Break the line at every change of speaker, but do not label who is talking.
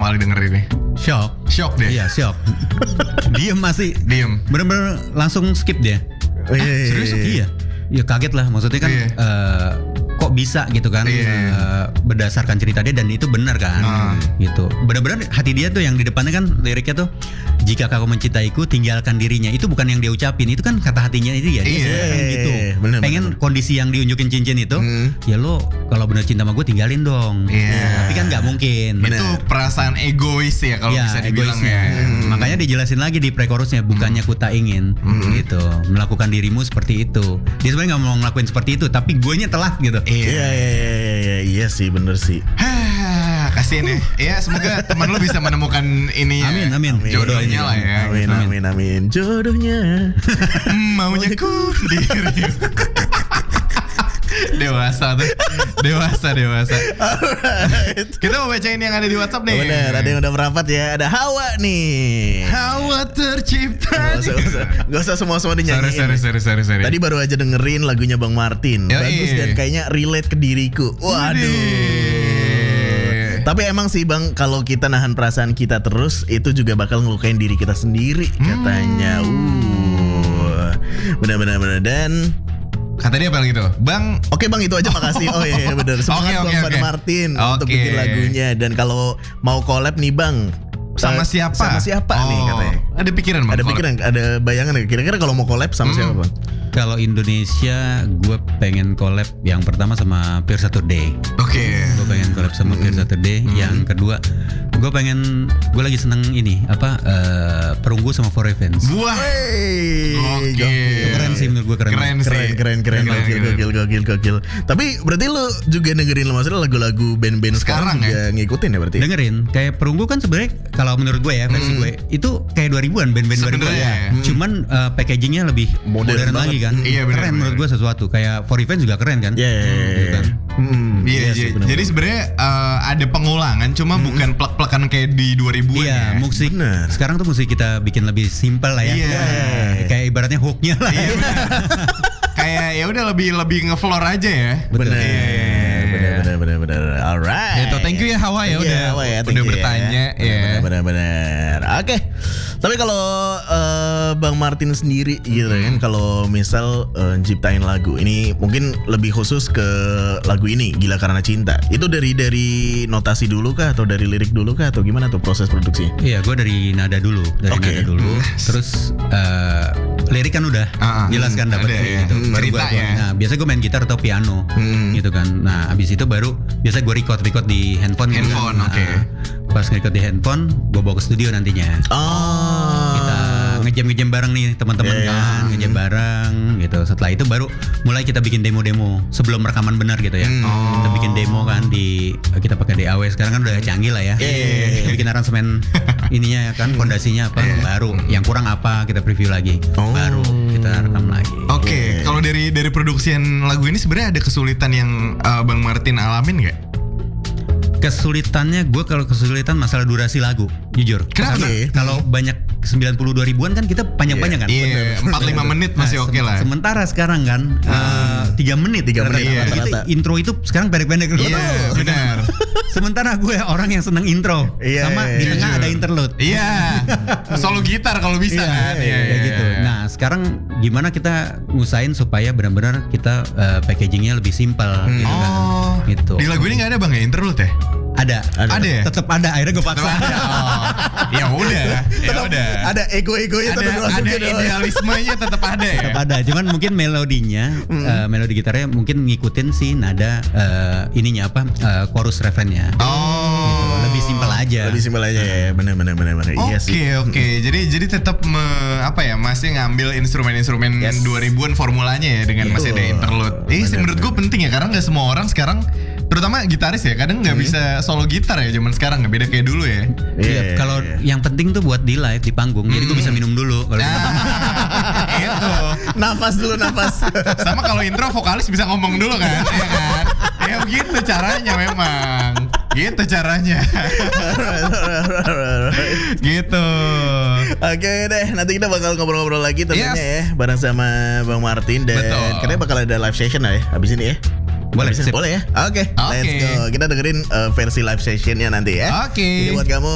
pertama kali denger ini? Shock deh.
Iya, shock. Diem masih.
Diem.
Bener-bener langsung skip dia.
Serius?
Iya. Ya kaget lah, maksudnya kan kok bisa gitu kan, berdasarkan cerita dia dan itu benar kan, gitu. Benar-benar hati dia tuh yang di depannya kan liriknya tuh, jika kau mencintaiku tinggalkan dirinya, itu bukan yang dia ucapin, itu kan kata hatinya itu ya. Dia gitu, pengen kondisi yang diunjukin cincin itu, ya lo kalau benar cinta sama gue tinggalin dong. Tapi kan nggak mungkin.
Itu perasaan egois ya kalau bisa dibilang ya.
Makanya dijelasin lagi di pre-chorusnya, bukannya ku tak ingin, gitu, melakukan dirimu seperti itu. Dia sebenarnya nggak mau ngelakuin seperti itu, tapi guenya telat gitu.
Iya sih, bener sih.
Kasian ya. Ya semoga teman lu bisa menemukan ini ya.
Amin.
Jodohnya lah ya.
Amin. Jodohnya.
Maunya ku diri. Dewasa.
Alright.
Kita mau bacain yang ada di WhatsApp nih.
Bener, ada yang udah merapat ya. Ada Hawa nih.
Hawa tercipta.
Gak usah semua dinyanyiin.
Sorry.
Tadi baru aja dengerin lagunya Bang Martin. Bagus dan kayaknya relate ke diriku. Waduh. Tapi emang sih Bang, kalau kita nahan perasaan kita terus, itu juga bakal ngelukain diri kita sendiri katanya. Benar. Dan
kata dia apa gitu, Bang?
Oke Bang, itu aja, makasih. Oh iya benar. Semangat Bang pada Martin untuk bikin lagunya. Dan kalau mau collab nih Bang,
sama siapa
nih katanya?
Ada pikiran Bang?
Ada bayangan nggak? Kira-kira kalau mau collab sama siapa Bang?
Kalau Indonesia, gue pengen collab yang pertama sama Pure Saturday.
Oke.
Gue pengen collab sama Pure Saturday. Yang kedua, gue lagi seneng ini Perunggu sama For Revenge.
Wah.
Oke.
Keren sih menurut gue,
keren. Gokil. Tapi berarti lu juga dengerin maksudnya lagu-lagu band-band sekarang juga ngikutin ya berarti?
Dengerin. Kayak Perunggu kan sebenarnya kalau menurut gue ya, versi gue itu kayak 2000-an, band-band 2000-an ya. Cuman packagingnya lebih modern lagi kan.
Iya, bener,
keren menurut gue sesuatu. Kayak For Revenge juga keren kan.
Iya.
Jadi sebenarnya ada pengulangan, cuma bukan plek-plekan kayak di 2000-an.
Iya, musik. Sekarang tuh musik kita bikin lebih simpel lah ya. Kayak ibaratnya hooknya lah.
Iya. Kayak ya udah lebih ngefloor aja ya.
Bener. Alright.
Thank you ya Hawa ya udah bertanya ya.
Bener. Oke. Tapi kalau Bang Martin sendiri gitu kan, kalau misal ciptain lagu ini mungkin lebih khusus ke lagu ini Gila Karena Cinta. Itu dari notasi dulu kah atau dari lirik dulu kah atau gimana tuh proses produksi?
Iya, gue dari nada dulu, Terus lirik kan udah jelas kan dapat gitu.
Cerita ya.
Nah, biasa gue main gitar atau piano gitu kan. Nah, abis itu baru biasa gue record di handphone.
Oke.
Pas nge-record di handphone, gue bawa ke studio nantinya. Kita ngejam bareng nih teman-teman kan, ngejam bareng gitu. Setelah itu baru mulai kita bikin demo sebelum rekaman benar gitu ya. Kita bikin demo kan kita pakai DAW, sekarang kan udah canggih lah ya. Kita bikin aransemen ininya ya kan, fondasinya apa baru, yang kurang apa kita preview lagi, baru kita rekam lagi.
Oke. Kalau dari produksian lagu ini sebenarnya ada kesulitan yang Bang Martin alamin nggak?
Kesulitannya kalau kesulitan masalah durasi lagu, jujur.
Kenapa?
Kalau banyak 92 ribuan kan kita panjang-panjang kan.
Iya, 45 menit masih oke lah.
Sementara sekarang kan 3 menit.
Rata-rata.
Intro itu sekarang pendek-pendek.
Iya, benar.
Sementara gue orang yang seneng intro, sama di tengah ada interlude.
Iya. Solo gitar kalau bisa kan.
Iya gitu. Nah, sekarang gimana kita ngusahain supaya benar-benar kita packagingnya lebih simpel gitu kan. Gitu.
Di lagu ini nggak ada Bang ya interlude ya?
Ada
ya?
Tetap ada, akhirnya gue paksa.
Ya udah.
Ada ego-egonya tetap dimasukin.
Ada idealismenya tetap ada ya.
Tetap ada, cuman mungkin melodinya, melodi gitarnya mungkin ngikutin si nada ininya chorus refrennya. Gitu. Lebih simpel aja.
Ya, benar. Iya sih.
Oke. Jadi tetap masih ngambil instrumen-instrumen 2000-an formulanya ya dengan masih ada interlude. Menurut gue penting ya, karena nggak semua orang sekarang, terutama gitaris ya, kadang nggak bisa solo gitar ya zaman sekarang, nggak beda kayak dulu ya.
Iya. Kalau yang penting tuh buat di live di panggung, jadi gue bisa minum dulu.
Itu.
Nafas.
Sama kalau intro vokalis bisa ngomong dulu kan, ya kan? Ya begitu caranya memang. Gitu caranya. Gitu.
Oke deh, nanti kita bakal ngobrol-ngobrol lagi tentunya ya, bareng sama Bang Martin, dan katanya bakal ada live session lah ya habis ini ya.
Boleh
ya. Oke, let's go. Kita dengerin versi live sessionnya nanti ya.
Oke.
Jadi buat kamu